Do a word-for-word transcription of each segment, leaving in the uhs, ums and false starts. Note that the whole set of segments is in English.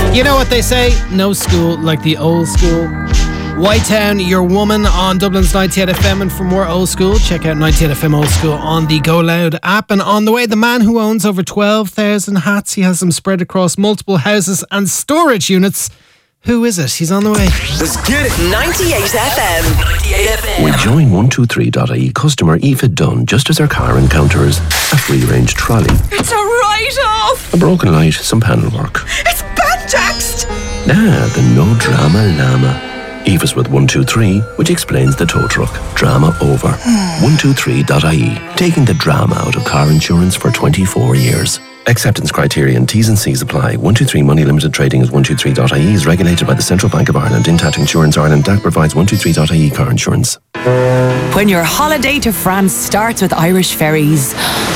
You know what they say? No school like the old school. Whitetown, Your Woman on Dublin's ninety-eight F M. And for more old school, check out ninety-eight F M Old School on the Go Loud app. And on the way, the man who owns over twelve thousand hats. He has them spread across multiple houses and storage units. Who is it? He's on the way. Let's get it. ninety-eight F M. ninety-eight F M. With Join one two three dot I E, customer Aoife Dunn, just as her car encounters a free-range trolley. It's a write-off. A broken light, some panel work. It's Bantaxed. Ah, the no drama llama. Aoife's with one two three, which explains the tow truck. Drama over. one two three dot I E, taking the drama out of car insurance for twenty-four years. Acceptance criteria and T's and C's apply. one two three Money Limited Trading is one two three dot I E is regulated by the Central Bank of Ireland. Intact Insurance Ireland D A C provides one two three dot I E car insurance. When your holiday to France starts with Irish ferries,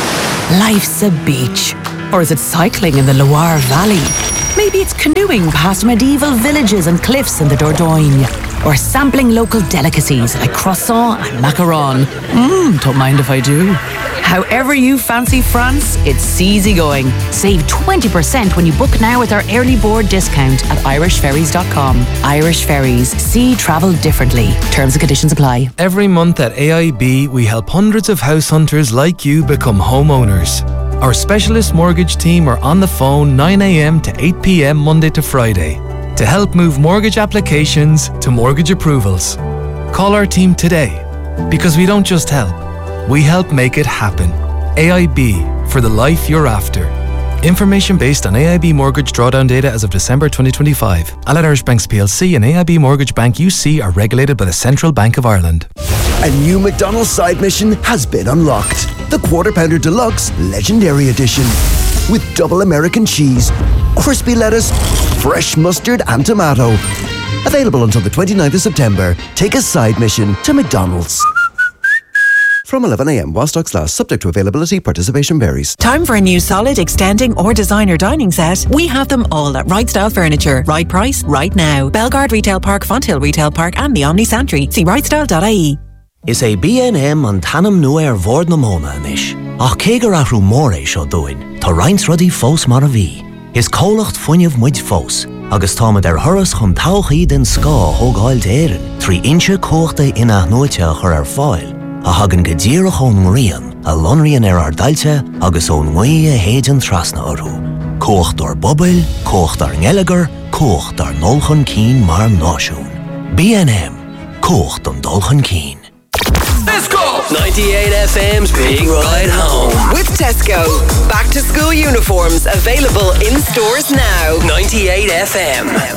life's a beach. Or is it cycling in the Loire Valley? Maybe it's canoeing past medieval villages and cliffs in the Dordogne. Or sampling local delicacies like croissant and macaron. Mmm, don't mind if I do. However you fancy France, it's easy going. Save twenty percent when you book now with our early board discount at irish ferries dot com. Irish Ferries. See travel differently. Terms and conditions apply. Every month at A I B, we help hundreds of house hunters like you become homeowners. Our specialist mortgage team are on the phone nine a.m. to eight p.m. Monday to Friday to help move mortgage applications to mortgage approvals. Call our team today, because we don't just help, we help make it happen. A I B, for the life you're after. Information based on A I B mortgage drawdown data as of December twenty twenty-five. Allied Irish Banks P L C and A I B Mortgage Bank U C are regulated by the Central Bank of Ireland. A new McDonald's side mission has been unlocked. The Quarter Pounder Deluxe Legendary Edition. With double American cheese, crispy lettuce, fresh mustard and tomato. Available until the twenty-ninth of September. Take a side mission to McDonald's. From eleven a.m. while stocks last, subject to availability, participation varies. Time for a new solid, extending or designer dining set? We have them all at Right Style Furniture. Right price, right now. Belgard Retail Park, Fonthill Retail Park and the Omni Santry. See right style dot I E. Is é B N M an tanam nua ar bhord na móna inis. Ach cé gur athrú mór é seo dúin, tá roinnt rudaí fós mar a bhí. Is cólacht fuinneamh muid fós, agus táimid ar thuras chun todhchaí den scá thógáilt éireann, trí inse cóchta ina nuaite chur ar fáil, a hagan go díreach ón ngrian, a lonraíonn ar ar dailte agus ón ngaí a héideann trasna orthú. Cócht ar bobail, cócht ar ngeileagar, cócht ar nolchan cín mar náisiún. B N M, cócht an dulchan cín. Let's go! ninety-eight F M's Big Ride Home. With Tesco. Back to school uniforms available in stores now. ninety-eight F M.